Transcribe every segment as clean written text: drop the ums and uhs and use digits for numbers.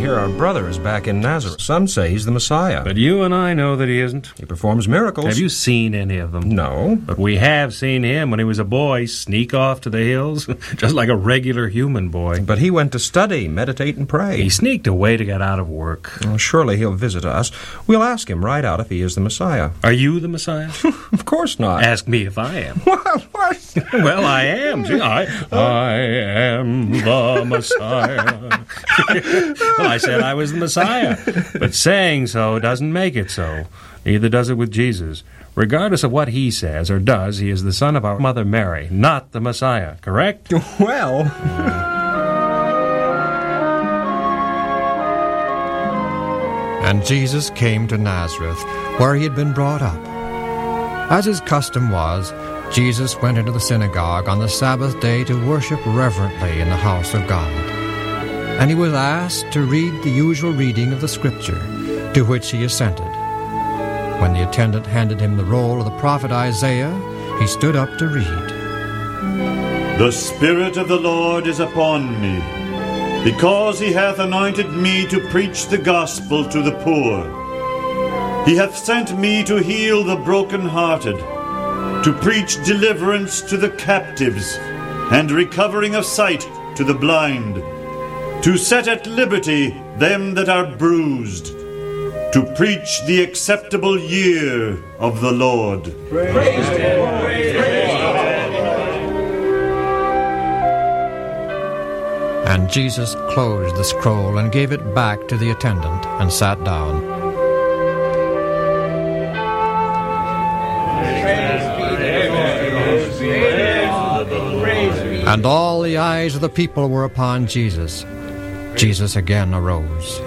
hear our brother is back in Nazareth. Some say he's the Messiah. But you and I know that he isn't. He performs miracles. Have you seen any of them? No. But we have seen him when he was a boy sneak off to the hills, just like a regular human boy. But he went to study, meditate, and pray. He sneaked away to get out of work. Well, surely he'll visit us. We'll ask him right out if he is the Messiah. Are you the Messiah? Of course not. Ask me if I am. What? Well, I am. I am the Messiah. Well, I said I was the Messiah. But saying so doesn't make it so. Neither does it with Jesus. Regardless of what he says or does, he is the son of our Mother Mary, not the Messiah. Correct? Well... And Jesus came to Nazareth, where he had been brought up. As his custom was, Jesus went into the synagogue on the Sabbath day to worship reverently in the house of God. And he was asked to read the usual reading of the Scripture, to which he assented. When the attendant handed him the roll of the prophet Isaiah, he stood up to read. The Spirit of the Lord is upon me, because he hath anointed me to preach the gospel to the poor. He hath sent me to heal the brokenhearted, to preach deliverance to the captives, and recovering of sight to the blind, to set at liberty them that are bruised, to preach the acceptable year of the Lord. Praise the Lord. And Jesus closed the scroll and gave it back to the attendant and sat down. And all the eyes of the people were upon Jesus. Jesus again arose.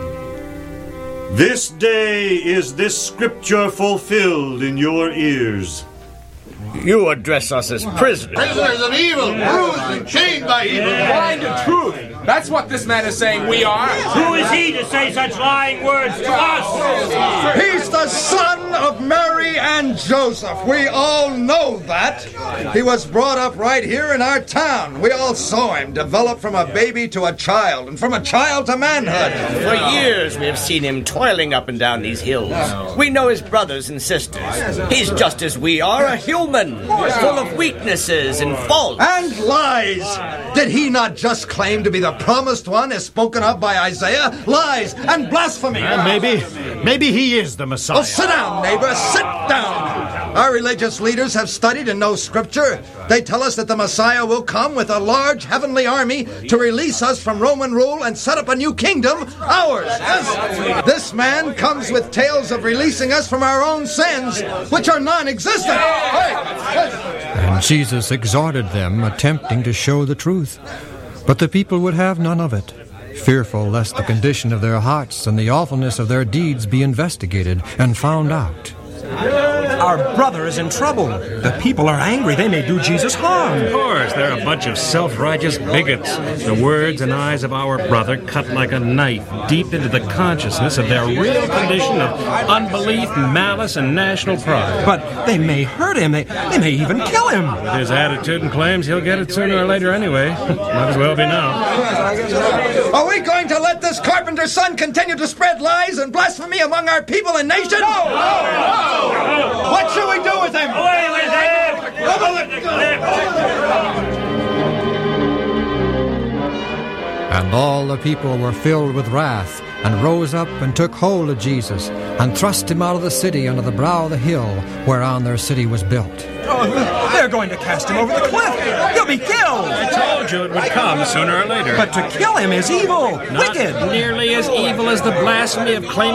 This day is this scripture fulfilled in your ears. You address us as prisoners. Prisoners of evil, bruised and chained by evil. Blind to truth. That's what this man is saying we are. Who is he to say such lying words to us? He's the son of Mary and Joseph. We all know that. He was brought up right here in our town. We all saw him develop from a baby to a child, and from a child to manhood. For years we have seen him toiling up and down these hills. We know his brothers and sisters. He's just as we are, a human, full of weaknesses and faults. And lies. Did he not just claim to be the promised one as spoken of by Isaiah? Lies and blasphemy. Maybe he is the Messiah. Oh, sit down, neighbor. Sit down. Our religious leaders have studied and know Scripture. They tell us that the Messiah will come with a large heavenly army to release us from Roman rule and set up a new kingdom, ours. Yes. This man comes with tales of releasing us from our own sins, which are non-existent. And Jesus exhorted them, attempting to show the truth. But the people would have none of it, fearful lest the condition of their hearts and the awfulness of their deeds be investigated and found out. Our brother is in trouble. The people are angry. They may do Jesus harm. Of course, they're a bunch of self-righteous bigots. The words and eyes of our brother cut like a knife deep into the consciousness of their real condition of unbelief, malice, and national pride. But they may hurt him. They may even kill him. With his attitude and claims, he'll get it sooner or later anyway. Might as well be now. Are we going to let this carpenter's son continue to spread lies and blasphemy among our people and nation? No! What shall we do with him? Away with him! And all the people were filled with wrath, and rose up and took hold of Jesus, and thrust him out of the city under the brow of the hill whereon their city was built. Oh, they're going to cast him over the cliff. He'll be killed. I told you it would come sooner or later. But to kill him is evil, Not wicked. nearly as evil as the blasphemy of claiming